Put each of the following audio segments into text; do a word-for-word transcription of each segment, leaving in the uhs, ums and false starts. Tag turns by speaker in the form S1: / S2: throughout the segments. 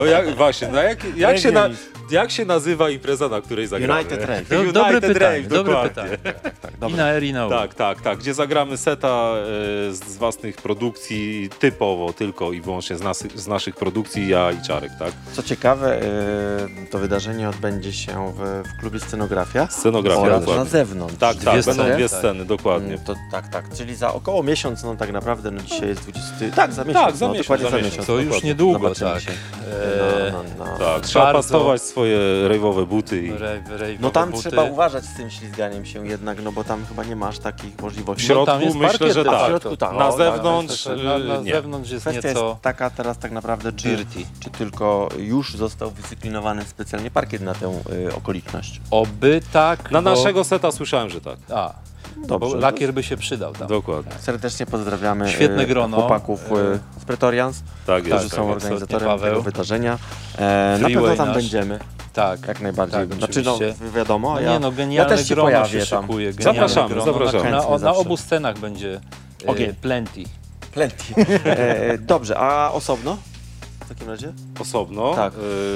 S1: No jak, właśnie, no jak, jak, się na, jak się nazywa impreza, na której zagramy?
S2: United Rave.
S1: No,
S3: Do, dobre
S1: United
S3: pytanie,
S1: Rave,
S3: dobre
S1: dokładnie.
S3: pytanie.
S2: Tak, tak,
S3: I
S2: dobra.
S3: na R, i na U.
S1: Tak, tak, tak, gdzie zagramy seta e, z, z własnych produkcji, typowo tylko i wyłącznie z, nas, z naszych produkcji, ja i Czarek, tak?
S2: Co ciekawe, y, to wydarzenie odbędzie się w, w klubie Scenografia
S1: Scenografia,
S2: oraz
S1: dokładnie.
S2: na zewnątrz.
S1: Tak,
S3: Dwie
S1: tak,
S3: sceny,
S1: będą dwie
S3: tak.
S1: sceny, dokładnie.
S2: Mm, To, tak, tak, czyli za około miesiąc, no tak naprawdę, no dzisiaj jest dwudziesty... Tak, za miesiąc,
S1: Tak, za
S2: no,
S1: miesiąc,
S2: dokładnie
S1: za
S2: za
S1: miesiąc.
S2: miesiąc.
S3: To już
S2: dokładnie.
S3: niedługo,
S2: Zobaczymy
S3: tak.
S2: się.
S3: Eee,
S2: No, no, no.
S1: Tak, trzeba
S3: Bardzo-
S1: pastować swoje rejwowe buty. I...
S3: Rave, rave,
S2: No tam
S3: buty.
S2: trzeba uważać z tym ślizganiem się jednak, no bo tam chyba nie masz takich
S1: W
S2: możliwości.
S1: środku
S3: tam jest
S1: myślę,
S3: parkiet
S1: że
S3: de
S2: A w
S1: tak.
S2: środku tak.
S1: Na
S2: O,
S1: zewnątrz
S3: Myślę, że na, na
S1: y, nie.
S3: zewnątrz jest
S2: Kwestia
S3: nieco
S2: jest taka teraz tak naprawdę, czy,
S3: dirty.
S2: czy tylko już został wydyscyplinowany specjalnie parkiet na tę y, okoliczność.
S3: Oby tak,
S1: Na
S3: bo...
S1: naszego seta słyszałem, że tak.
S3: A,
S2: Dobrze.
S3: bo lakier by się przydał tam.
S1: Dokładnie.
S2: Serdecznie pozdrawiamy
S3: Świetne
S2: y,
S3: grono.
S2: chłopaków y, z Pretorians,
S1: Tak
S2: którzy
S1: jest.
S2: są
S1: Tak jest.
S2: organizatorem
S3: Paweł.
S2: tego wydarzenia. E, na pewno
S3: Freeway
S2: tam
S3: nasz.
S2: będziemy,
S3: Tak.
S2: jak najbardziej.
S3: Tak,
S2: znaczy, no
S3: oczywiście.
S2: wiadomo,
S3: No
S2: ja,
S3: nie no,
S2: ja
S3: genialne
S2: też się
S3: grono
S2: pojawię
S3: się
S2: tam.
S3: szykuje. genialne
S1: Zapraszamy,
S3: grono.
S1: zapraszamy.
S3: Na, na,
S2: Chętnie
S3: na
S2: zawsze.
S3: obu scenach będzie e,
S2: Ogień.
S3: plenty.
S2: Plenty. E, dobrze, a osobno? W takim razie?
S1: Osobno.
S2: Tak.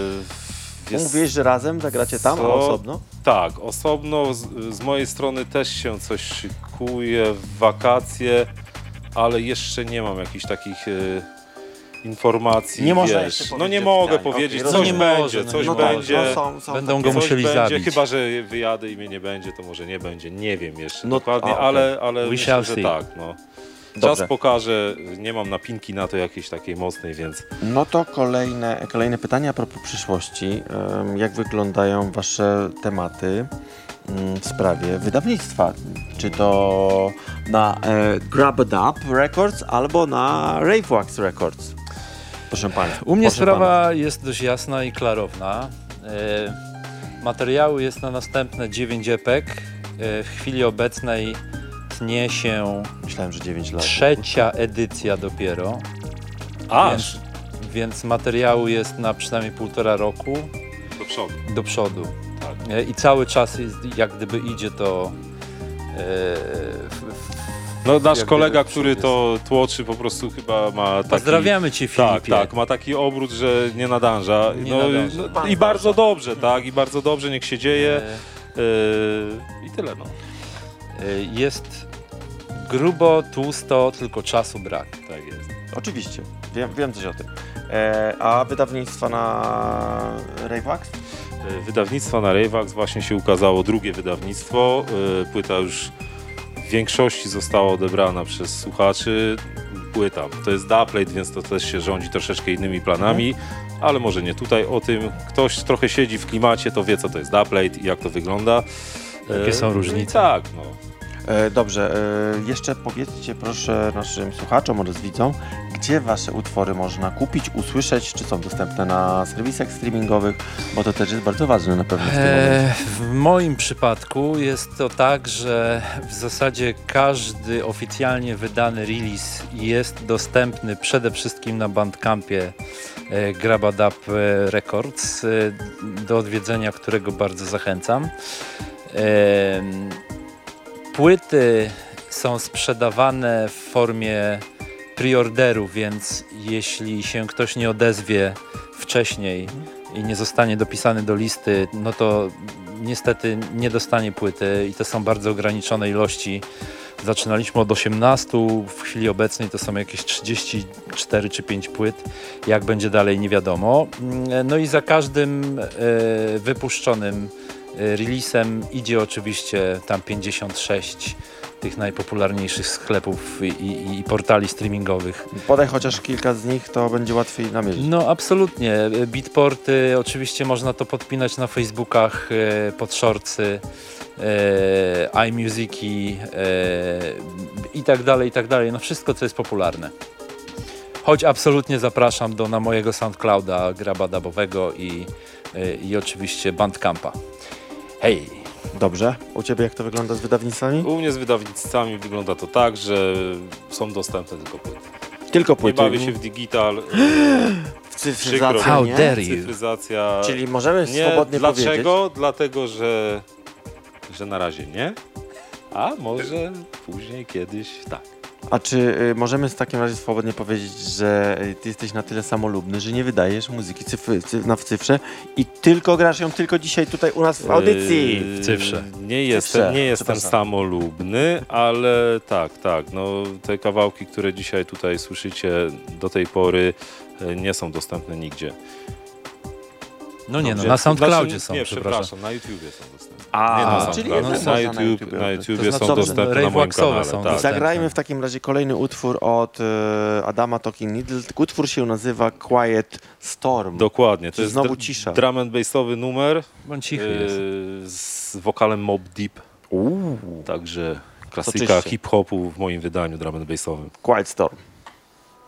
S1: y, jest-
S2: Mówiłeś, że razem zagracie tam, a
S1: Co?
S2: osobno?
S1: Tak, osobno z, z mojej strony też się coś szykuje w wakacje, ale jeszcze nie mam jakichś takich y, informacji.
S2: Nie można
S1: wiesz.
S2: jeszcze
S1: No nie
S2: powiedzieć
S1: mogę
S2: oficjalnie.
S1: powiedzieć,
S2: Okej,
S1: coś
S3: rozumiem. Nie
S1: będzie,
S3: może, no
S1: coś
S3: nie
S2: No tak,
S1: będzie.
S2: no są, są
S3: Będą
S2: takie-
S3: go
S1: Coś
S3: musieli
S1: będzie,
S3: zabić.
S1: chyba że wyjadę i mnie nie będzie, to może nie będzie. Nie wiem jeszcze
S2: No,
S1: dokładnie,
S2: a, okej.
S1: ale, ale
S3: We
S1: myślę,
S3: shall
S1: że
S3: see.
S1: tak. No. Czas
S2: Dobrze.
S1: pokaże, nie mam napinki na to jakiejś takiej mocnej, więc
S2: No to kolejne, kolejne pytanie a propos przyszłości. Em, Jak wyglądają Wasze tematy mm, w sprawie wydawnictwa? Czy to na e, Grab It Up Records albo na Ravewax Records? Proszę Państwa.
S3: U mnie
S2: proszę
S3: sprawa jest dość jasna i klarowna. E, materiału jest na następne dziewięć epek. E, w chwili obecnej tnie się
S2: panów. Myślałem, że dziewięć lat.
S3: trzecia edycja dopiero,
S1: aż
S3: więc, więc materiału jest na przynajmniej półtora roku
S1: do przodu.
S3: do przodu.
S1: Tak.
S3: E, I cały czas jest, jak gdyby idzie to e, w, w,
S1: No nasz
S3: jak
S1: kolega,
S3: gdyby
S1: który
S3: przód
S1: to tłoczy, po prostu chyba ma taki...
S3: Pozdrawiamy Cię,
S1: Tak,
S3: Filipie.
S1: tak, ma taki obrót, że nie nadąża.
S3: Nie
S1: no,
S3: nadąża.
S1: no, I bardzo dobrze, tak, i bardzo dobrze, niech się dzieje.
S3: E,
S1: Yy, I tyle, no.
S3: e, jest grubo, tłusto, tylko czasu brak.
S1: Tak jest.
S2: Oczywiście, wiem, wiem coś o tym. E, a wydawnictwa na Ravewax?
S1: Yy, Wydawnictwa na Ravewax właśnie się ukazało drugie wydawnictwo. Yy, Płyta już w większości została odebrana przez słuchaczy. Płyta to jest Dubplate, więc to też się rządzi troszeczkę innymi planami, ale może nie tutaj o tym. Ktoś trochę siedzi w klimacie, to wie co to jest Dubplate i jak to wygląda.
S3: Jakie są
S1: Yy,
S3: różnice?
S1: Tak, no.
S2: E, dobrze, e, jeszcze powiedzcie proszę naszym słuchaczom oraz widzom, gdzie Wasze utwory można kupić, usłyszeć, czy są dostępne na serwisach streamingowych, bo to też jest bardzo ważne na pewno w tym momencie.
S3: E, w moim przypadku jest to tak, że w zasadzie każdy oficjalnie wydany release jest dostępny przede wszystkim na Bandcampie e, Grab It Up e, Records, e, do odwiedzenia którego bardzo zachęcam. E, Płyty są sprzedawane w formie preorderu, więc jeśli się ktoś nie odezwie wcześniej i nie zostanie dopisany do listy, no to niestety nie dostanie płyty i to są bardzo ograniczone ilości. Zaczynaliśmy od osiemnastu, w chwili obecnej to są jakieś trzydzieści cztery czy pięć płyt. Jak będzie dalej, nie wiadomo. No i za każdym e, wypuszczonym releasem idzie oczywiście tam pięćdziesiąt sześć tych najpopularniejszych sklepów i, i, i portali streamingowych.
S2: Podaj chociaż kilka z nich, to będzie łatwiej namierzyć.
S3: No absolutnie. Beatporty, oczywiście można to podpinać na Facebookach, e, pod shortsy, e, iMusiki e, i tak dalej, i tak dalej. No wszystko, co jest popularne. Choć absolutnie zapraszam do na mojego SoundClouda, Graba Dubowego i, e, i oczywiście Bandcampa. Hej!
S2: Dobrze, u Ciebie jak to wygląda z wydawnictwami?
S1: U mnie z wydawnictwami wygląda to tak, że są dostępne tylko płyty.
S2: Tylko
S1: Nie
S2: płyty.
S1: bawię się w digital.
S2: Cyfryzacja,
S3: How
S2: nie?
S3: dare you?
S1: Cyfryzacja.
S2: Czyli możemy
S1: Nie,
S2: swobodnie
S1: dlaczego?
S2: powiedzieć.
S1: Dlatego, że, że na razie nie, a może później kiedyś tak.
S2: A czy y, możemy w takim razie swobodnie powiedzieć, że y, ty jesteś na tyle samolubny, że nie wydajesz muzyki cyfry, cyf, na w cyfrze i tylko grasz ją tylko dzisiaj tutaj u nas w audycji?
S1: Yy,
S3: W cyfrze.
S1: Nie jestem,
S2: cyfrze,
S1: nie jestem
S2: przepraszam.
S1: samolubny, ale tak, tak. No, te kawałki, które dzisiaj tutaj słyszycie do tej pory, e, nie są dostępne nigdzie.
S3: No nie, no
S1: Dobrze.
S3: na SoundCloudzie
S1: Znaczy,
S3: są,
S1: nie,
S3: przepraszam.
S1: przepraszam, na YouTubie są dostępne.
S2: A,
S1: nie na
S2: czyli
S1: SoundCloudzie.
S2: jest
S1: na,
S2: można na
S1: YouTube,
S2: YouTubie.
S1: na YouTubie
S3: To
S1: są
S3: znaczy,
S1: dostępne na
S3: rave
S1: moim
S3: waxowe
S1: kanale.
S3: są
S1: Tak.
S3: dostępne.
S2: Zagrajmy w takim razie kolejny utwór od e, Adama Talking Needle. Utwór się nazywa Quiet Storm.
S1: Dokładnie. To
S2: Czy
S1: jest
S2: znowu
S1: dr-
S2: cisza?
S1: drum and bassowy numer
S3: Bądź cichy jest.
S1: e, z wokalem Mob Deep.
S2: Uuu,
S1: Także klasyka
S2: Soczyście.
S1: hip-hopu w moim wydaniu drum and bassowym.
S2: Quiet Storm.